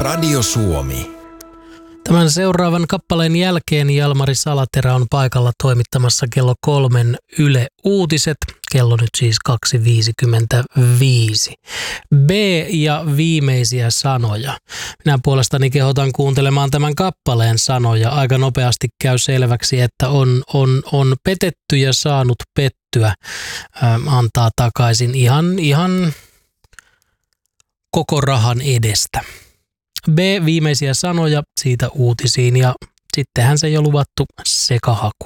Radio Suomi. Tämän seuraavan kappaleen jälkeen Jalmari Salaterä on paikalla toimittamassa kello 3 Yle Uutiset. Kello nyt siis 2.55. B ja viimeisiä sanoja. Minä puolestani kehotan kuuntelemaan tämän kappaleen sanoja. Aika nopeasti käy selväksi, että on petetty ja saanut pettyä. Antaa takaisin ihan koko rahan edestä. B, viimeisiä sanoja, siitä uutisiin ja sittenhän se jo luvattu sekahaku.